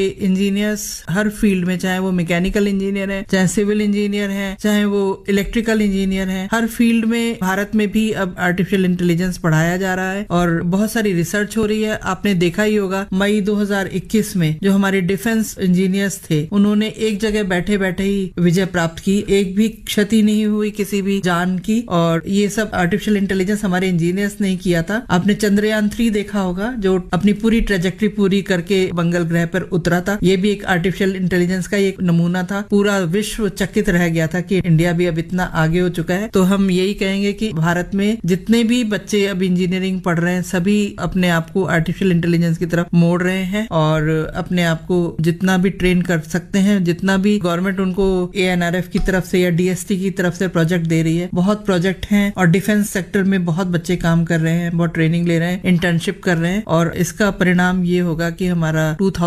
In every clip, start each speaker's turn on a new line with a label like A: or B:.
A: Engineers हर field में, चाहे वो मैकेनिकल इंजीनियर है, चाहे सिविल इंजीनियर है, चाहे वो इलेक्ट्रिकल इंजीनियर है, हर फील्ड में भारत में भी अब आर्टिफिशियल इंटेलिजेंस पढ़ाया जा रहा है और बहुत सारी रिसर्च हो रही है। आपने देखा ही होगा मई 2021 में जो हमारे डिफेंस इंजीनियर्स थे उन्होंने एक जगह बैठे बैठे ही विजय प्राप्त की, एक भी क्षति नहीं हुई किसी भी जान की, और ये सब आर्टिफिशियल इंटेलिजेंस हमारे इंजीनियर्स ने किया था। आपने चंद्रयान 3 देखा होगा जो अपनी पूरी ट्रेजेक्टरी पूरी करके मंगल ग्रह पर उतरा था, ये भी एक आर्टिफिशियल इंटेलिजेंस का एक नमूना था। पूरा विश्व चकित रह गया था कि इंडिया भी अब इतना आगे हो चुका है। तो हम यही कहेंगे कि भारत में जितने भी बच्चे अब इंजीनियरिंग पढ़ रहे हैं सभी अपने आप को आर्टिफिशियल इंटेलिजेंस की तरफ मोड़ रहे हैं और अपने आप को जितना भी ट्रेन कर सकते हैं, जितना भी गवर्नमेंट उनको ANRF की तरफ से या DST की तरफ से प्रोजेक्ट दे रही है, बहुत प्रोजेक्ट हैं और डिफेंस सेक्टर में बहुत बच्चे काम कर रहे हैं, बहुत ट्रेनिंग ले रहे हैं, इंटर्नशिप कर रहे हैं और इसका परिणाम ये होगा कि हमारा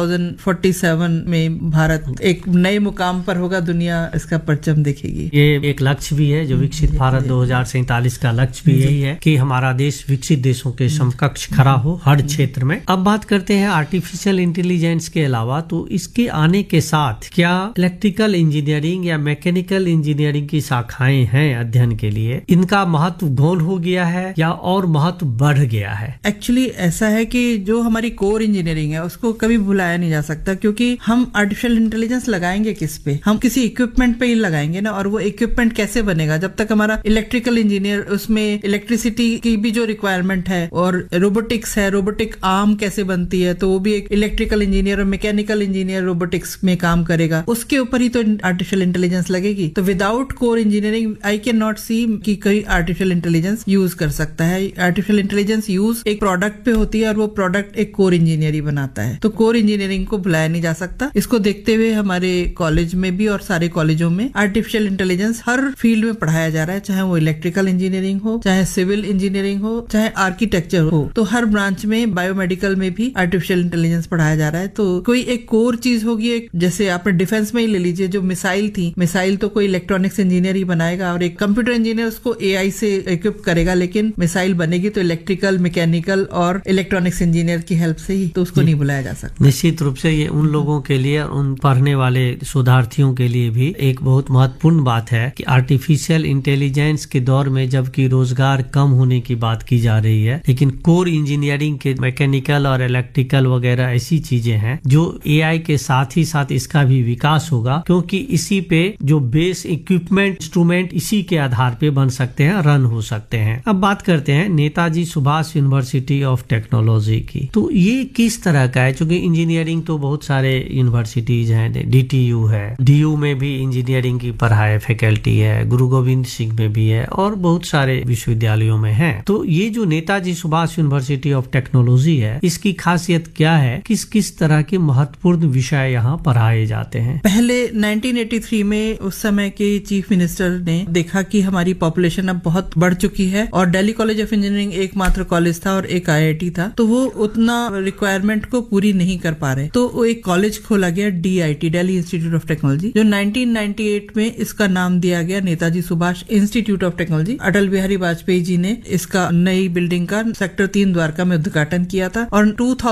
A: 2047 में भारत एक नए मुकाम पर होगा, दुनिया इसका परचम देखेगी।
B: ये एक लक्ष्य भी है जो विकसित भारत 2047 का लक्ष्य भी यही है कि हमारा देश विकसित देशों के समकक्ष खड़ा हो हर क्षेत्र में। अब बात करते हैं आर्टिफिशियल इंटेलिजेंस के अलावा, तो इसके आने के साथ क्या इलेक्ट्रिकल इंजीनियरिंग या मैकेनिकल इंजीनियरिंग की शाखाएं हैं अध्ययन के लिए, इनका महत्व गौण हो गया है या और महत्व बढ़ गया है?
A: एक्चुअली ऐसा है कि जो हमारी कोर इंजीनियरिंग है उसको कभी भुलाया नहीं जा सकता, क्योंकि हम आर्टिफिशियल इंटेलिजेंस लगाएंगे किस पे? हम किसी इक्विपमेंट पे ही लगाएंगे ना, और वो इक्विपमेंट कैसे बनेगा? जब तक हमारा इलेक्ट्रिकल इंजीनियर उसमें इलेक्ट्रिसिटी की भी जो रिक्वायरमेंट है और रोबोटिक्स है, रोबोटिक आर्म कैसे बनती है, तो वो भी एक इलेक्ट्रिकल इंजीनियर और मैकेनिकल इंजीनियर रोबोटिक्स में काम करेगा, उसके ऊपर ही तो आर्टिफिशियल इंटेलिजेंस लगेगी। तो without core engineering I can not सी कि कोई आर्टिफिशियल इंटेलिजेंस यूज कर सकता है। आर्टिफिशियल इंटेलिजेंस यूज एक प्रोडक्ट पे होती है और वो प्रोडक्ट एक कोर इंजीनियर ही बनाता है, तो कोर इंजीनियरिंग को भुलाया नहीं जा सकता। इसको देखते हुए हमारे कॉलेज में भी और सारे कॉलेजों में आर्टिफिशियल इंटेलिजेंस हर फील्ड में पढ़ाया जा रहा है, चाहे वो इलेक्ट्रिकल इंजीनियरिंग हो, चाहे सिविल इंजीनियरिंग हो, चाहे आर्किटेक्चर हो, तो हर ब्रांच में, बायोमेडिकल में भी आर्टिफिशियल इंटेलिजेंस पढ़ाया जा रहा है। तो कोई एक कोर चीज होगी, एक जैसे आपने डिफेंस में ही ले लीजिए, जो मिसाइल थी, मिसाइल तो कोई इलेक्ट्रॉनिक्स इंजीनियर ही बनाएगा और एक कंप्यूटर इंजीनियर उसको AI से इक्विप करेगा, लेकिन मिसाइल बनेगी तो इलेक्ट्रिकल, मैकेनिकल और इलेक्ट्रॉनिक्स इंजीनियर की हेल्प से ही, तो उसको नहीं बुलाया जा सकता।
B: निश्चित रूप से ये उन लोगों के लिए, उन पढ़ने वाले शोधार्थियों के लिए भी एक बहुत महत्वपूर्ण बात है कि आर्टिफिशियल इंटेलिजेंस के दौर में जबकि रोजगार कम होने की बात की जा रही है, लेकिन कोर इंजीनियरिंग के मैकेनिकल और इलेक्ट्रिकल वगैरह ऐसी चीजें हैं जो AI के साथ ही साथ इसका भी विकास होगा, क्योंकि इसी पे जो बेस इक्विपमेंट, इंस्ट्रूमेंट इसी के आधार पे बन सकते हैं, रन हो सकते हैं। अब बात करते हैं Netaji Subhash university of technology की। तो ये किस तरह का है? क्योंकि इंजीनियरिंग तो बहुत सारे यूनिवर्सिटीज हैं, DTU है, DU में भी इंजीनियरिंग की पढ़ाई फैकल्टी है, गुरु गोविंद सिंह में भी है और बहुत सारे विश्वविद्यालयों में है। तो ये जो Netaji Subhash university of technology है, इसकी खासियत क्या है? किस किस तरह के महत्वपूर्ण विषय यहाँ पढ़ाए जाते हैं?
A: पहले 1983 में उस समय के चीफ मिनिस्टर ने देखा कि हमारी पॉपुलेशन अब बहुत बढ़ चुकी है और दिल्ली कॉलेज ऑफ इंजीनियरिंग एकमात्र कॉलेज था और एक IIT था, तो वो उतना रिक्वायरमेंट को पूरी नहीं कर पा रहे, तो वो एक कॉलेज खोला गया DIT, Delhi institute of technology, जो 1998 में इसका नाम दिया गया Netaji Subhash institute of technology. Atal Bihari Vajpayee ji ने इसका नई बिल्डिंग का सेक्टर 3 द्वारका में उद्घाटन किया था और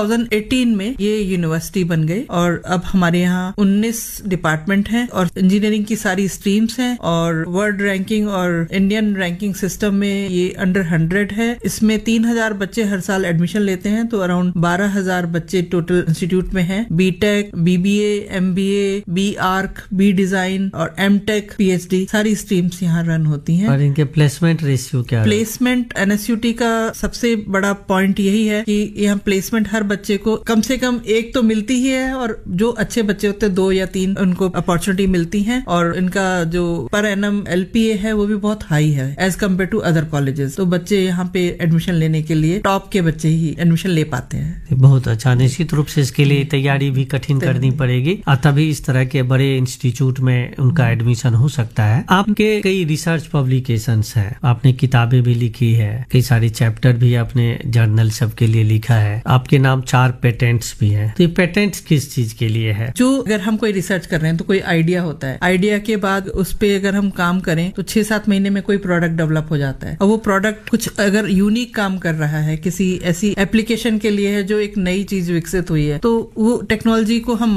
A: 2018 में ये यूनिवर्सिटी बन गई और अब हमारे यहाँ 19 डिपार्टमेंट हैं और इंजीनियरिंग की सारी स्ट्रीम्स हैं और वर्ल्ड रैंकिंग और इंडियन रैंकिंग सिस्टम में ये अंडर 100 है। इसमें 3000 बच्चे हर साल एडमिशन लेते हैं, तो अराउंड 12000 बच्चे टोटल इंस्टीट्यूट में हैं। BTech, BBA, MBA, BArch, B Design और MTech, PhD सारी स्ट्रीम्स यहाँ रन होती हैं।
B: और इनके प्लेसमेंट रेशियो क्या है?
A: प्लेसमेंट NSUT का सबसे बड़ा पॉइंट यही है कि यहाँ प्लेसमेंट हर बच्चे को कम से कम एक तो मिलती ही है और जो अच्छे बच्चे होते हैं 2 या 3 उनको अपॉर्चुनिटी मिलती है और इनका जो पर एनम LPA है वो भी बहुत हाई है as compare to other colleges. तो बच्चे यहाँ पे एडमिशन लेने के लिए टॉप के बच्चे ही एडमिशन ले पाते हैं।
B: बहुत अच्छा। निश्चित रूप से इसके लिए तैयारी भी कठिन करनी पड़ेगी और तभी इस तरह के बड़े इंस्टीट्यूट में उनका एडमिशन हो सकता है। आपके कई रिसर्च पब्लिकेशंस हैं, आपने किताबें भी लिखी है, कई सारे चैप्टर भी आपने जर्नल सब के लिए लिखा है, आपके नाम 4 पेटेंट्स भी हैं। तो ये पेटेंट्स किस चीज के लिए है?
A: जो अगर हम कोई रिसर्च कर रहे हैं तो कोई आइडिया होता है, आइडिया के बाद उस पे अगर हम काम करें तो 6-7 महीने में कोई प्रोडक्ट डेवलप हो जाता है और वो प्रोडक्ट कुछ अगर यूनिक काम कर रहा है, किसी ऐसी एप्लीकेशन के लिए है जो एक नई चीज विकसित हुई है, तो वो टेक्नोलॉजी को हम